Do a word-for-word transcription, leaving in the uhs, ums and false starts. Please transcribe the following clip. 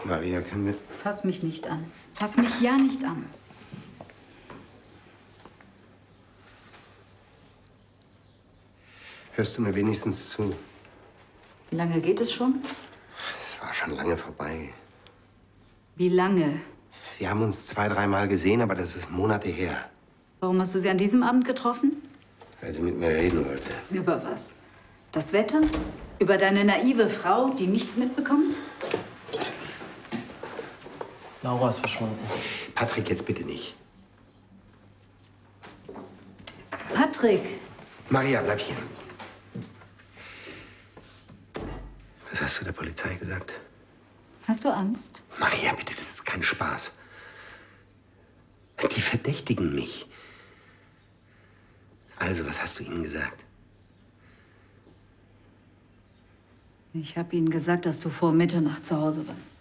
Maria, können wir... Fass mich nicht an. Fass mich ja nicht an. Hörst du mir wenigstens zu? Wie lange geht es schon? Es war schon lange vorbei. Wie lange? Wir haben uns zwei, dreimal gesehen, aber das ist Monate her. Warum hast du sie an diesem Abend getroffen? Weil sie mit mir reden wollte. Über was? Das Wetter? Über deine naive Frau, die nichts mitbekommt? Laura ist verschwunden. Patrick, jetzt bitte nicht. Patrick! Maria, bleib hier. Was hast du der Polizei gesagt? Hast du Angst? Maria, bitte, das ist kein Spaß. Die verdächtigen mich. Also, was hast du ihnen gesagt? Ich habe ihnen gesagt, dass du vor Mitternacht zu Hause warst.